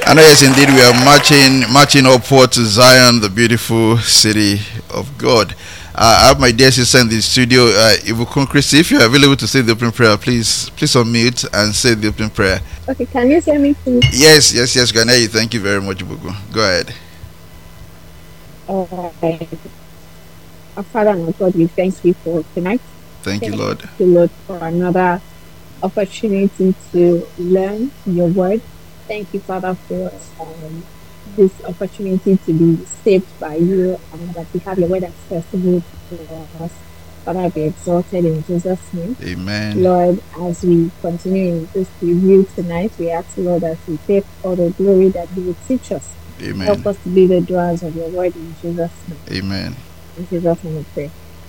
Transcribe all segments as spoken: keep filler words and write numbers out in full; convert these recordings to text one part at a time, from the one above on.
And yes, indeed, we are marching, marching upward to Zion, the beautiful city of God. Uh, I have my dear sister in the studio, uh, Ibukun Christy. If you are available to say the opening prayer, please, please unmute and say the opening prayer. Okay, can you hear me, please? Yes, yes, yes, can hear you. Thank you very much, Ibukun. Go ahead. All right. Our Father and God, we thank you for tonight. Thank, thank you, Lord. Thank you, Lord, for another opportunity to learn your word. Thank you, Father, for um, this opportunity to be saved by you and that we have your word accessible to us. Father, be exalted in Jesus' name. Amen. Lord, as we continue in this review tonight, we ask, Lord, that we take all the glory that you will teach us. Amen. Help us to be the doers of your word in Jesus' name. Amen. In Jesus' name we pray.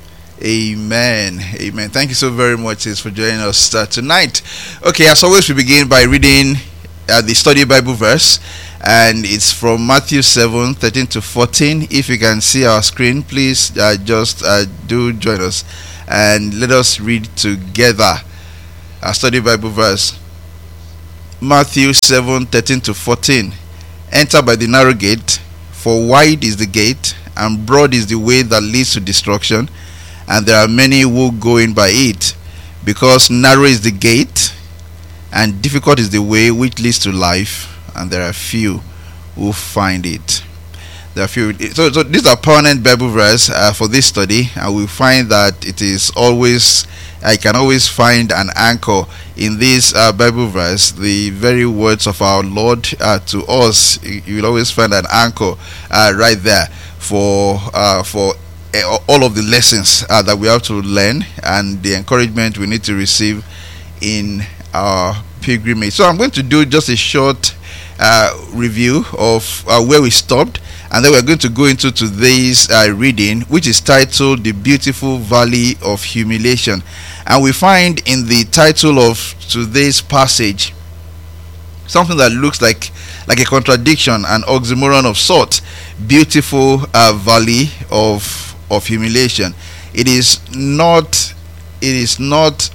Amen. Amen. Thank you so very much, sis, for joining us uh, tonight. Okay, as always, we begin by reading uh, the study Bible verse, and it's from Matthew seven, thirteen to fourteen. If you can see our screen, please uh, just uh, do join us and let us read together our study Bible verse. Matthew seven, thirteen to fourteen. Enter by the narrow gate, for wide is the gate, and broad is the way that leads to destruction, and there are many who go in by it, because narrow is the gate, and difficult is the way which leads to life, and there are few who find it. There are few. So, so these are permanent Bible verse uh, for this study, and we find that it is always, I can always find an anchor in this uh, Bible verse, the very words of our Lord uh, to us. You will always find an anchor uh, right there for uh, for all of the lessons uh, that we have to learn and the encouragement we need to receive in our pilgrimage. So I'm going to do just a short uh, review of uh, where we stopped, and then we're going to go into today's uh, reading, which is titled The Beautiful Valley of Humiliation. And we find in the title of today's passage something that looks like like a contradiction, an oxymoron of sort. Beautiful uh, valley of of humiliation. It is not it is not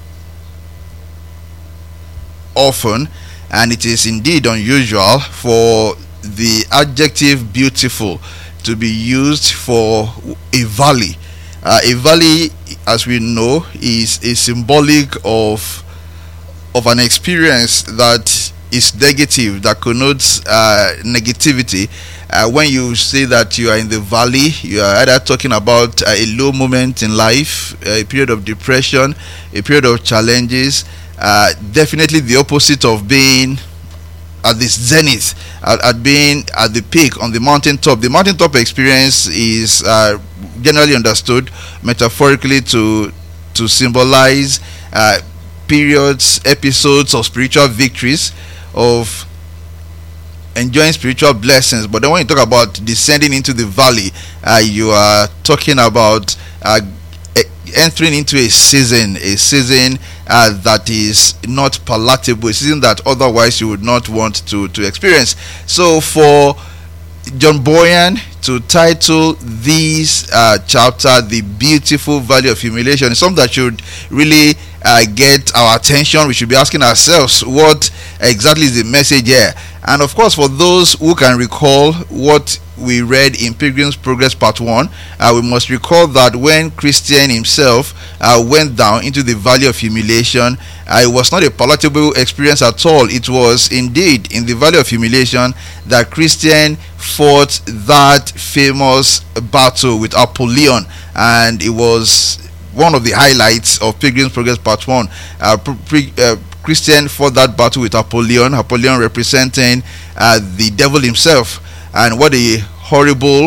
often, and it is indeed unusual, for the adjective beautiful to be used for a valley. Uh, a valley, as we know, is a symbolic of of an experience that is negative, that connotes uh, negativity. Uh, when you say that you are in the valley, you are either talking about uh, a low moment in life, a period of depression, a period of challenges, uh, definitely the opposite of being at this zenith, at, at being at the peak on the mountaintop. The mountaintop experience is uh, generally understood metaphorically to to symbolize uh, periods, episodes of spiritual victories, of enjoying spiritual blessings. But then when you talk about descending into the valley, uh, you are talking about uh, entering into a season, a season uh, that is not palatable, a season that otherwise you would not want to, to experience. So for John Bunyan to title this uh, chapter The Beautiful Valley of Humiliation is something that should really uh, get our attention. We should be asking ourselves, what exactly is the message here? And of course, for those who can recall what we read in Pilgrim's Progress Part one, uh, we must recall that when Christian himself uh, went down into the Valley of Humiliation, uh, it was not a palatable experience at all. It was indeed in the Valley of Humiliation that Christian fought that famous battle with Apollyon, and it was one of the highlights of Pilgrim's Progress Part one. Uh, pre- uh, Christian fought that battle with Apollyon, Apollyon representing uh, the devil himself. And what a horrible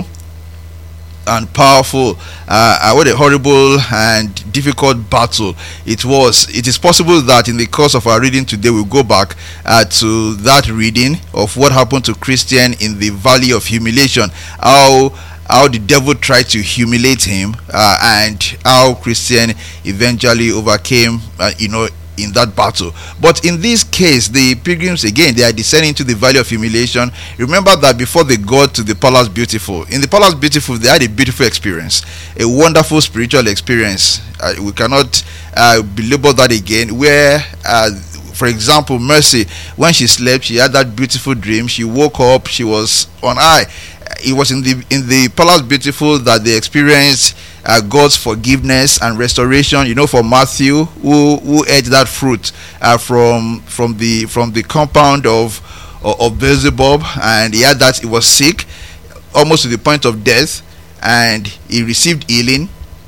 and powerful, uh, what a horrible and difficult battle it was. It is possible that in the course of our reading today, we'll go back uh, to that reading of what happened to Christian in the Valley of Humiliation, how how the devil tried to humiliate him, uh, and how Christian eventually overcame, uh, you know, in that battle. But in this case, the pilgrims, again, they are descending to the Valley of Humiliation. Remember that before they got to the Palace Beautiful, in the Palace Beautiful, they had a beautiful experience, a wonderful spiritual experience. Uh, we cannot uh, belabor that again, where uh, for example, Mercy, when she slept, she had that beautiful dream. She woke up, she was on high. It was in the in the palace beautiful that they experienced uh, God's forgiveness and restoration. You know, for Matthew, who who ate that fruit uh, from from the from the compound of of, of Beelzebub, and he had that. He was sick, almost to the point of death, and he received healing.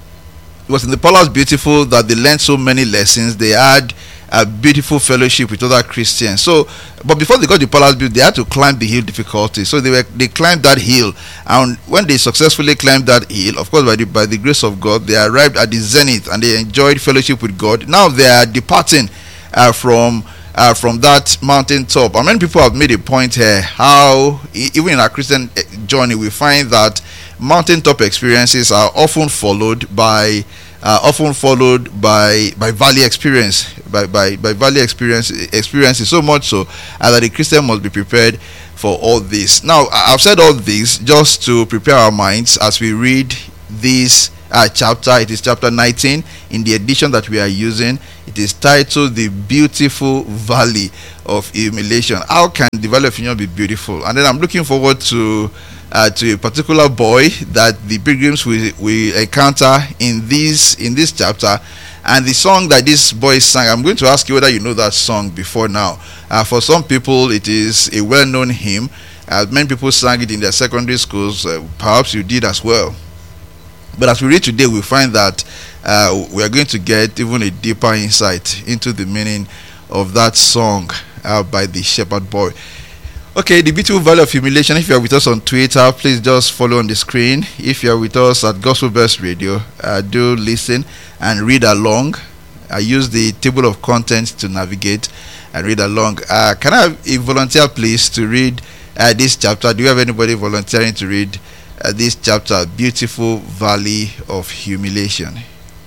It was in the palace beautiful that they learned so many lessons. They had a beautiful fellowship with other Christians. So, but before they got the palace beautiful, they had to climb the hill difficulty. So they were they climbed that hill, and when they successfully climbed that hill, of course by the by the grace of God, they arrived at the zenith and they enjoyed fellowship with God. Now they are departing uh, from. Uh, from that mountain top. And many people have made a point here how e- even in our Christian journey we find that mountaintop experiences are often followed by uh, often followed by by valley experience by by, by valley experience experiences, so much so uh, that the Christian must be prepared for all this. Now I've said all this just to prepare our minds as we read this uh, chapter. It is chapter nineteen in the edition that we are using. It is titled The Beautiful Valley of Humiliation. How can the Valley of Humiliation be beautiful? And then I'm looking forward to uh, to a particular boy that the pilgrims will, will encounter in this in this chapter, and the song that this boy sang. I'm going to ask you whether you know that song before now. Uh, for some people, it is a well-known hymn. Uh, many people sang it in their secondary schools. Uh, perhaps you did as well. But as we read today, we find that uh, we are going to get even a deeper insight into the meaning of that song uh, by the shepherd boy. Okay, The Beautiful Valley of Humiliation. If you are with us on Twitter, please just follow on the screen. If you are with us at Gospel Best Radio, uh, do listen and read along. I use the table of contents to navigate and read along. Uh, can I have a volunteer, please, to read uh, this chapter? Do you have anybody volunteering to read Uh, this chapter, Beautiful Valley of Humiliation?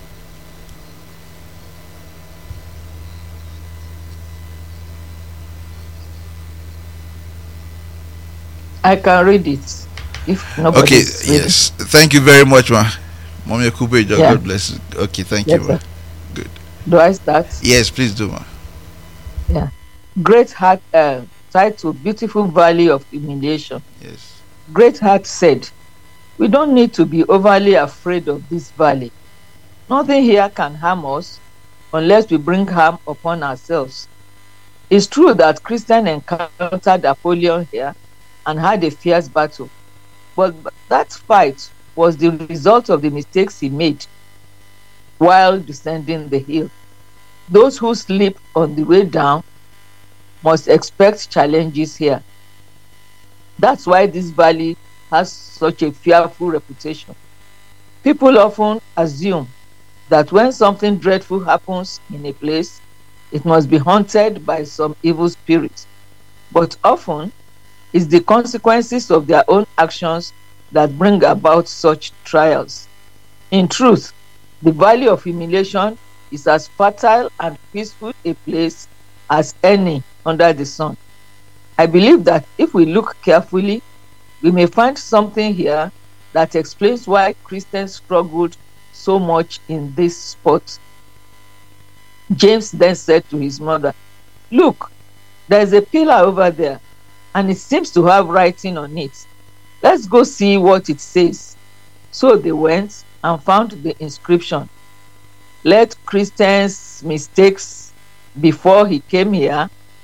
I can read it if nobody. Okay, yes. Thank you very much, ma. Mommy Kube, Yeah. God bless you. Okay, thank Yes, you, ma. sir. Good. Do I start? Yes, please do, ma. Yeah. Great Heart, uh, titled Beautiful Valley of Humiliation. Yes. Great Heart said, "We don't need to be overly afraid of this valley. Nothing here can harm us unless we bring harm upon ourselves. It's true that Christian encountered Apollyon here and had a fierce battle, but that fight was the result of the mistakes he made while descending the hill. Those who sleep on the way down must expect challenges here. That's why this valley has such a fearful reputation. People often assume that when something dreadful happens in a place, it must be haunted by some evil spirit. But often, it's the consequences of their own actions that bring about such trials. In truth, the Valley of Humiliation is as fertile and peaceful a place as any under the sun. I believe that if we look carefully, we may find something here that explains why Christians struggled so much in this spot." James then said to his mother, "Look, there is a pillar over there, and it seems to have writing on it. Let's go see what it says." So they went and found the inscription, "Let Christians' mistakes before he came here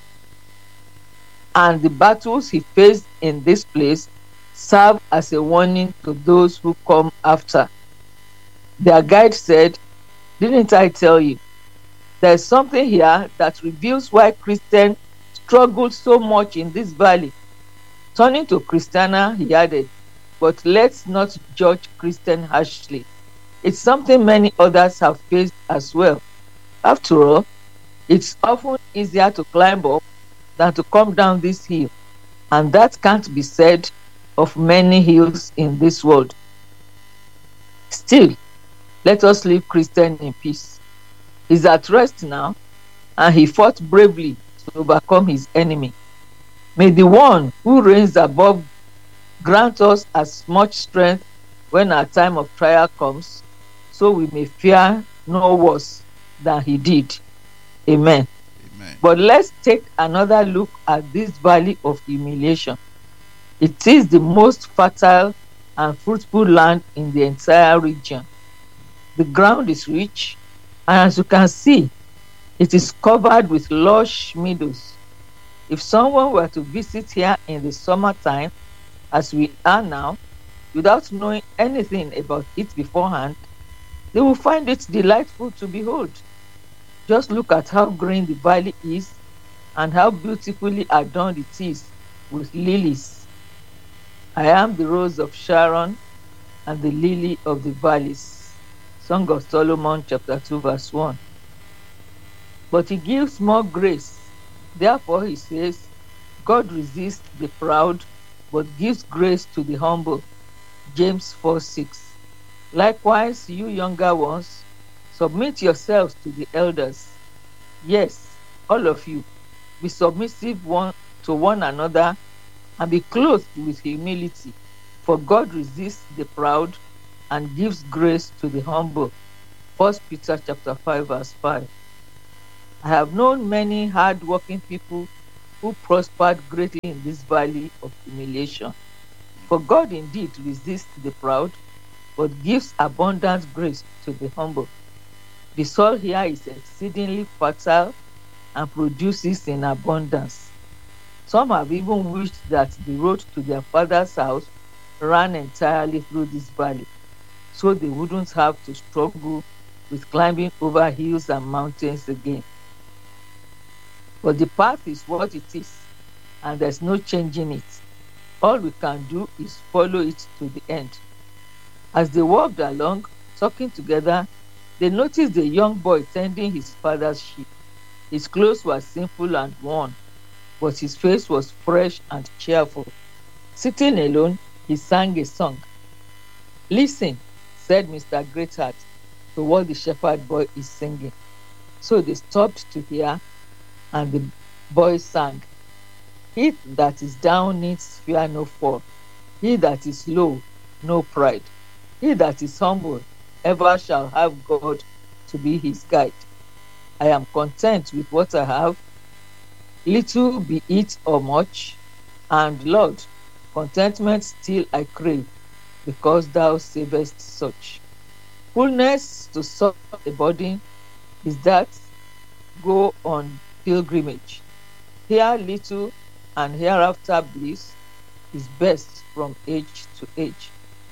and the battles he faced in this place serve as a warning to those who come after." Their guide said, "Didn't I tell you? There's something here that reveals why Christians struggled so much in this valley." Turning to Christiana, he added, "But let's not judge Christian harshly. It's something many others have faced as well. After all, it's often easier to climb up than to come down this hill, and that can't be said of many hills in this world. Still, let us leave Christian in peace. He's at rest now, and he fought bravely to overcome his enemy. May the one who reigns above grant us as much strength when our time of trial comes, so we may fear no worse than he did. Amen." Amen. Amen. But let's take another look at this valley of humiliation. It is the most fertile and fruitful land in the entire region. The ground is rich, and as you can see, it is covered with lush meadows. If someone were to visit here in the summertime, as we are now, without knowing anything about it beforehand, they will find it delightful to behold. Just look at how green the valley is and how beautifully adorned it is with lilies. I am the rose of Sharon and the lily of the valleys. Song of Solomon chapter two verse one. But he gives more grace. Therefore he says, God resists the proud, but gives grace to the humble. James four six. Likewise, you younger ones, submit yourselves to the elders. Yes, all of you, be submissive one to one another and be clothed with humility. For God resists the proud and gives grace to the humble. First Peter chapter five verse five. I have known many hard-working people who prospered greatly in this valley of humiliation. For God indeed resists the proud, but gives abundant grace to the humble. The soil here is exceedingly fertile and produces in abundance. Some have even wished that the road to their father's house ran entirely through this valley, so they wouldn't have to struggle with climbing over hills and mountains again. But the path is what it is, and there's no changing it. All we can do is follow it to the end. As they walked along, talking together, they noticed a young boy tending his father's sheep. His clothes were simple and worn, but his face was fresh and cheerful. Sitting alone, he sang a song. Listen, said Mister Greatheart, to what the shepherd boy is singing. So they stopped to hear, and the boy sang, He that is down needs fear no fall. He that is low, no pride. He that is humble ever shall have God to be his guide. I am content with what I have, little be it or much, and Lord, contentment still I crave, because thou savest such. Fullness to such a burden is that go on pilgrimage. Here little and hereafter bliss is best from age to age.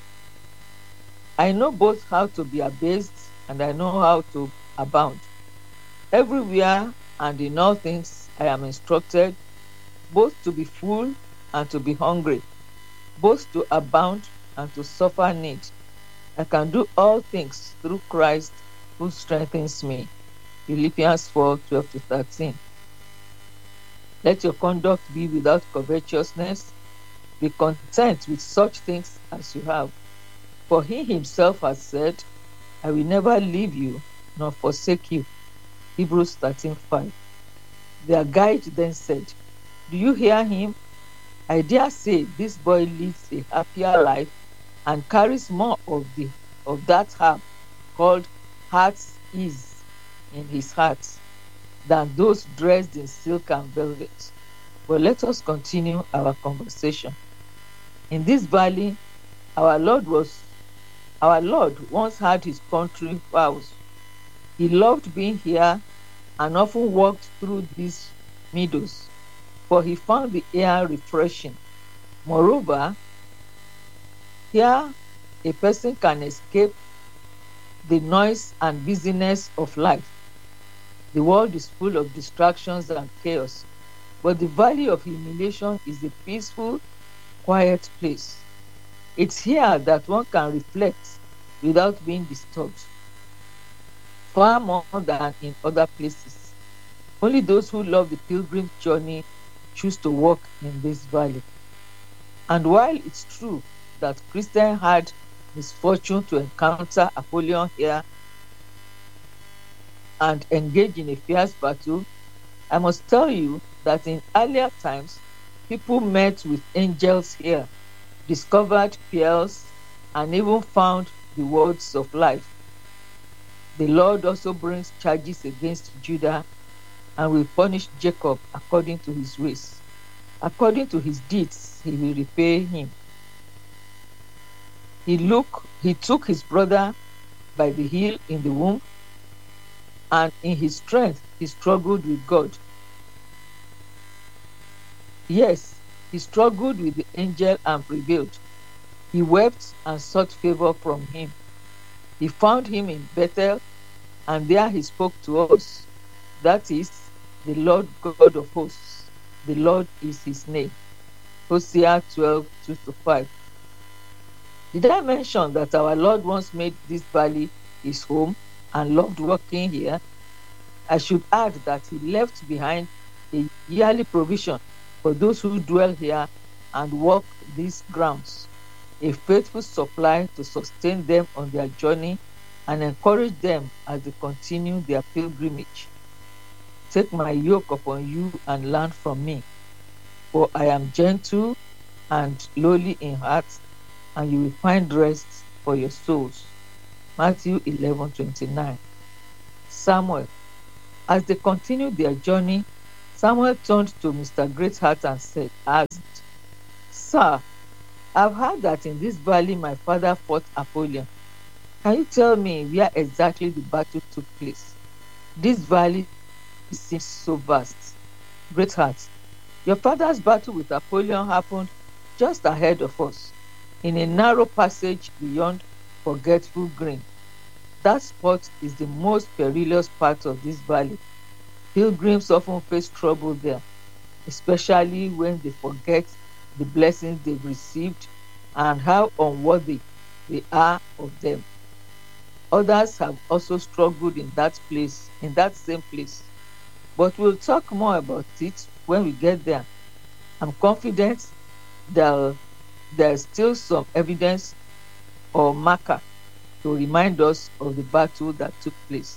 I know both how to be abased and I know how to abound. Everywhere and in all things I am instructed, both to be full and to be hungry, both to abound and to suffer need. I can do all things through Christ who strengthens me. Philippians four twelve to thirteen. Let your conduct be without covetousness. Be content with such things as you have. For he himself has said, I will never leave you nor forsake you. Hebrews thirteen five. Their guide then said, Do you hear him? I dare say this boy leads a happier life and carries more of the of that herb called heart's ease in his heart than those dressed in silk and velvet. But let us continue our conversation. In this valley, our Lord was our Lord once had his country house. He loved being here and often walked through these meadows, for he found the air refreshing. Moreover, here a person can escape the noise and busyness of life. The world is full of distractions and chaos, but the valley of humiliation is a peaceful, quiet place. It's here that one can reflect without being disturbed, far more than in other places. Only those who love the pilgrim journey choose to walk in this valley. And while it's true that Christian had misfortune to encounter Apollyon here and engage in a fierce battle, I must tell you that in earlier times, people met with angels here, discovered pearls, and even found the words of life. The Lord also brings charges against Judah and will punish Jacob according to his ways. According to his deeds, he will repay him. He look, he took his brother by the heel in the womb, and in his strength he struggled with God. Yes, he struggled with the angel and prevailed. He wept and sought favor from him. He found him in Bethel, and there he spoke to us. That is, the Lord God of hosts. The Lord is his name. Hosea twelve, two to five. Did I mention that our Lord once made this valley his home and loved working here? I should add that he left behind a yearly provision for those who dwell here and walk these grounds, a faithful supply to sustain them on their journey and encourage them as they continue their pilgrimage. Take my yoke upon you and learn from me, for I am gentle and lowly in heart, and you will find rest for your souls. Matthew eleven twenty-nine. Samuel. As they continued their journey, Samuel turned to Mister Greatheart and said, asked, Sir, I've heard that in this valley my father fought Apollyon. Can you tell me where exactly the battle took place? This valley seems so vast. Greatheart, your father's battle with Apollyon happened just ahead of us, in a narrow passage beyond Forgetful Green. That spot is the most perilous part of this valley. Pilgrims often face trouble there, especially when they forget the blessings they've received and how unworthy they are of them. Others have also struggled in that place, in that same place. But we'll talk more about it when we get there. I'm confident that there's still some evidence or marker to remind us of the battle that took place.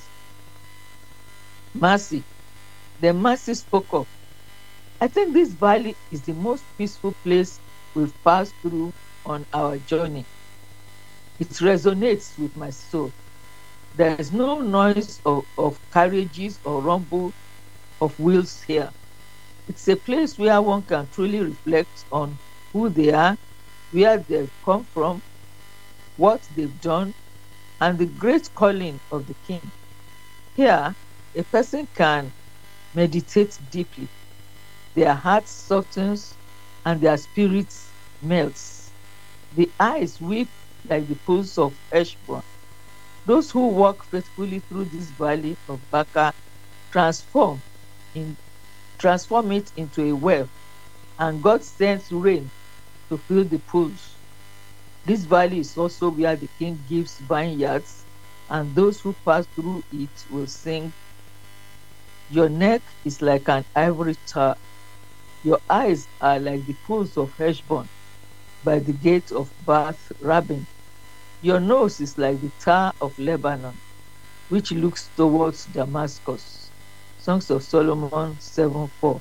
Mercy. Then Mercy spoke up. I think this valley is the most peaceful place we've passed through on our journey. It resonates with my soul. There is no noise of, of carriages or rumble of wheels here. It's a place where one can truly reflect on who they are, where they've come from, what they've done, and the great calling of the King. Here, a person can meditate deeply. Their heart softens and their spirit melts. The eyes weep like the pools of Heshbon. Those who walk faithfully through this valley of Baca transform, in, transform it into a well, and God sends rain to fill the pools. This valley is also where the King gives vineyards, and those who pass through it will sing, your neck is like an ivory tower. Your eyes are like the pools of Heshbon by the gate of Bath Rabbin. Your nose is like the tower of Lebanon, which looks towards Damascus. Songs of Solomon seven four.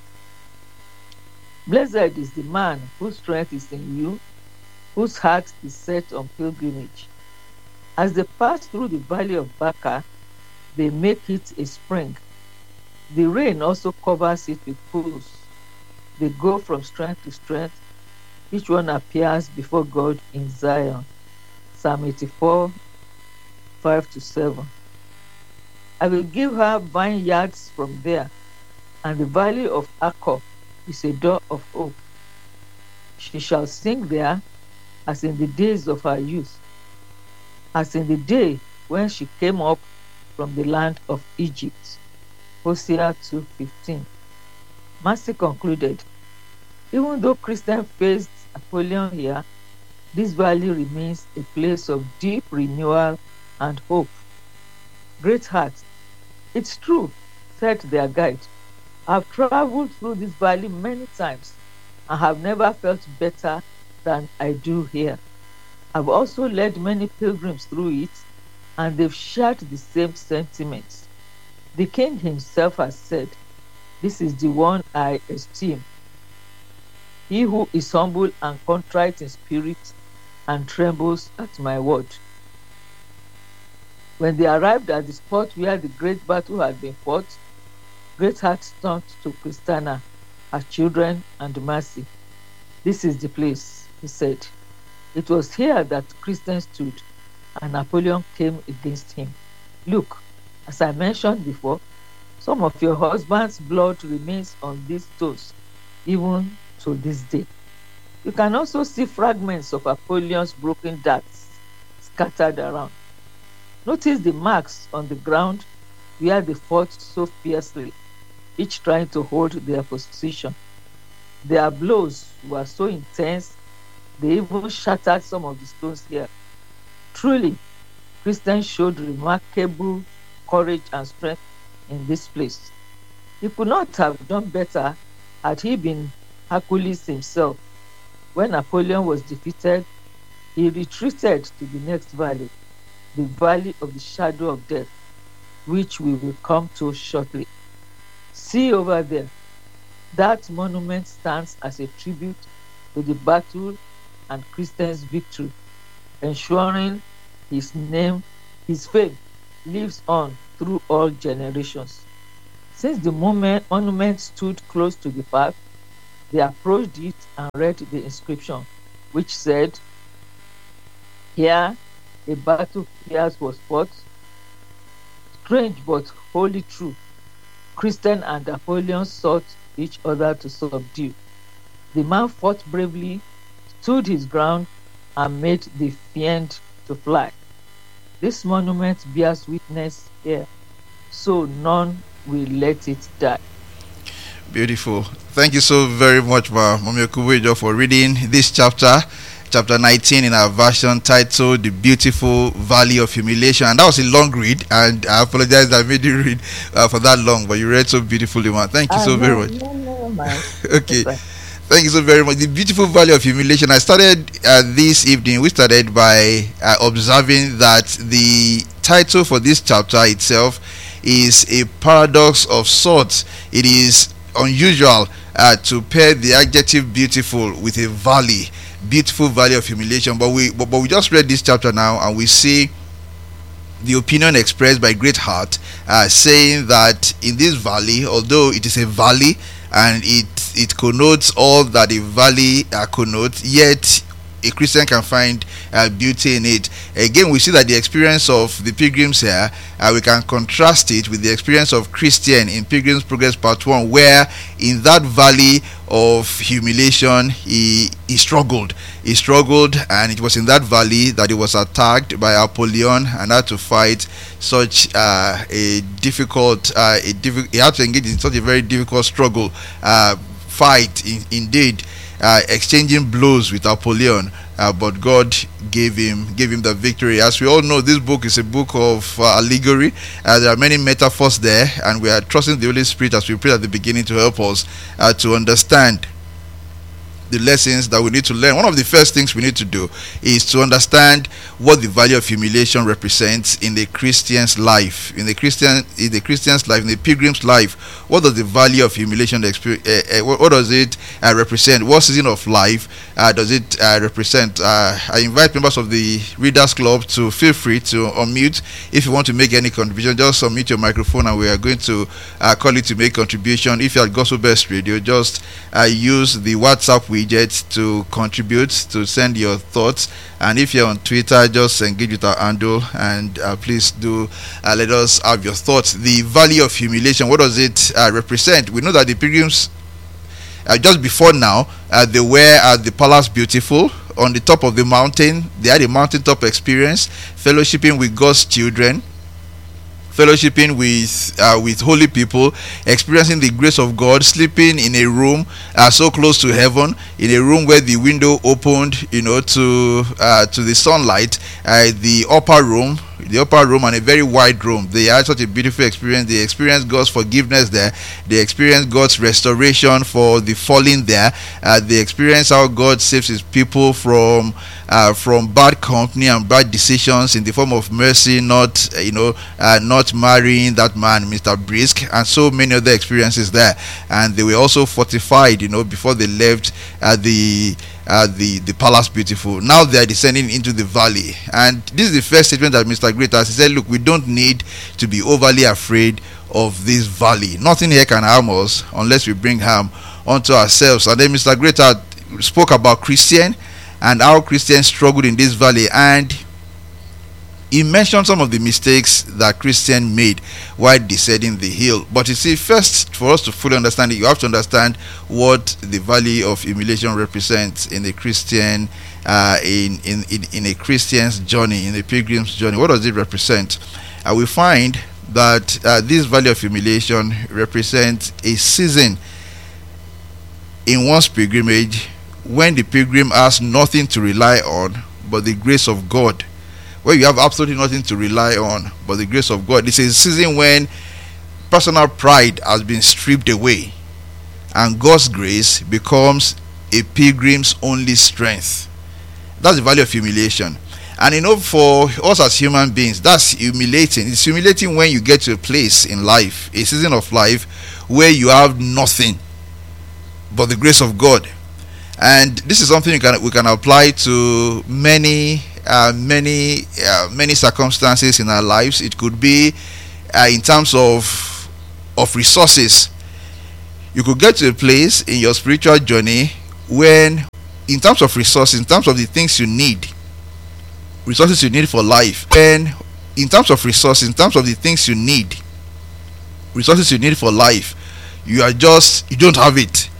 Blessed is the man whose strength is in you, whose heart is set on pilgrimage. As they pass through the valley of Baca, they make it a spring. The rain also covers it with pools. They go from strength to strength. Each one appears before God in Zion. Psalm eighty-four, five to seven. I will give her vineyards from there, and the valley of Achor is a door of hope. She shall sing there as in the days of her youth, as in the day when she came up from the land of Egypt. Hosea two fifteen. Mercy concluded, even though Christians faced Apollyon here, this valley remains a place of deep renewal and hope. Greatheart. It's true, said their guide. I've traveled through this valley many times and have never felt better than I do here. I've also led many pilgrims through it, and they've shared the same sentiments. The King himself has said, this is the one I esteem. He who is humble and contrite in spirit and trembles at my word. When they arrived at the spot where the great battle had been fought, Greatheart turned to Christiana, her children, and Mercy. "This is the place," he said. "It was here that Christian stood, and Napoleon came against him. Look, as I mentioned before, some of your husband's blood remains on these stones, even to this day. You can also see fragments of Napoleon's broken darts scattered around. Notice the marks on the ground where they fought so fiercely, each trying to hold their position. Their blows were so intense, they even shattered some of the stones here. Truly, Christians showed remarkable courage and strength in this place. He could not have done better had he been Hercules himself. When Napoleon was defeated, he retreated to the next valley, the valley of the shadow of death, which we will come to shortly. See over there, that monument stands as a tribute to the battle and Christians' victory, ensuring his name, his fame lives on through all generations. Since the moment, monument stood close to the path, they approached it and read the inscription, which said, "Here a battle fierce was fought, strange but wholly true. Christian and Napoleon sought each other to subdue. The man fought bravely, stood his ground, and made the fiend to fly. This monument bears witness here, so none will let it die." Beautiful. Thank you so very much, Ma Mommy Okuwejo, for reading this chapter, chapter nineteen in our version titled "The Beautiful Valley of Humiliation." And that was a long read, and I apologize that I made you read uh, for that long, but you read so beautifully, Ma. Thank you Ah, so no, very much. no, no, man. Okay. That's right. Thank you so very much. The Beautiful Valley of Humiliation. I started uh, this evening, we started by uh, observing that the title for this chapter itself is a paradox of sorts. It is unusual uh, to pair the adjective beautiful with a valley, beautiful valley of humiliation. But we, but, but we just read this chapter now, and we see the opinion expressed by Greatheart, uh, saying that in this valley, although it is a valley and it it connotes all that a valley uh, connotes, yet a Christian can find uh, beauty in it. Again, we see that the experience of the pilgrims here, uh, we can contrast it with the experience of Christian in Pilgrim's Progress Part one, where in that valley of humiliation he he struggled he struggled and it was in that valley that he was attacked by Apollyon and had to fight such uh, a difficult uh, a diffi- he had to engage in such a very difficult struggle uh, fight in, indeed uh, exchanging blows with Apollyon, uh, but God gave him gave him the victory. As we all know, this book is a book of uh, allegory. Uh, there are many metaphors there, and we are trusting the Holy Spirit, as we prayed at the beginning, to help us uh, to understand the lessons that we need to learn. One of the first things we need to do is to understand what the value of humiliation represents in the Christian's life. In the Christian, in the Christian's life, in the pilgrim's life, what does the value of humiliation experience? Uh, uh, what, what does it uh, represent? What season of life uh, does it uh, represent? Uh, I invite members of the Readers Club to feel free to unmute if you want to make any contribution. Just unmute your microphone, and we are going to uh, call you to make contribution. If you're at Gospel Best Radio, just uh, use the WhatsApp widget to contribute, to send your thoughts. And if you're on Twitter, just engage with our handle, and uh, please do uh, let us have your thoughts. The valley of humiliation, what does it uh, represent? We know that the pilgrims, uh, just before now, uh, they were at the Palace Beautiful on the top of the mountain. They had a mountaintop experience, fellowshipping with God's children, fellowshipping with uh, with holy people, experiencing the grace of God, sleeping in a room uh, so close to heaven, in a room where the window opened, you know, to uh, to the sunlight, uh, the upper room, the upper room, and a very wide room. They had such a beautiful experience. They experienced God's forgiveness there. They experienced God's restoration for the fallen there. Uh, they experienced how God saves His people from uh, from bad company and bad decisions in the form of mercy, not uh, you know, uh, not marrying that man, Mister Brisk, and so many other experiences there. And they were also fortified, you know, before they left uh, the uh, the the palace beautiful. Now they are descending into the valley, and this is the first statement that Mister Great has. He said, look, we don't need to be overly afraid of this valley. Nothing here can harm us unless we bring harm unto ourselves. And then Mister Greater spoke about Christian and how Christians struggled in this valley, and he mentioned some of the mistakes that Christian made while descending the hill. But you see, first, for us to fully understand it, you have to understand what the valley of humiliation represents in a Christian uh, in, in, in, in a Christian's journey, in a pilgrim's journey. What does it represent? Uh, we find that uh, this valley of humiliation represents a season in one's pilgrimage when the pilgrim has nothing to rely on but the grace of God. Where you have absolutely nothing to rely on but the grace of God. This is a season when personal pride has been stripped away, and God's grace becomes a pilgrim's only strength. That's the value of humiliation. And you know, for us as human beings, that's humiliating. It's humiliating when you get to a place in life, a season of life, where you have nothing but the grace of God. And this is something you can, we can apply to many uh, many uh, many circumstances in our lives. It could be uh, in terms of of resources. You could get to a place in your spiritual journey when, in terms of resources, in terms of the things you need, resources you need for life, and in terms of resources, in terms of the things you need, resources you need for life, you are just, you don't have it.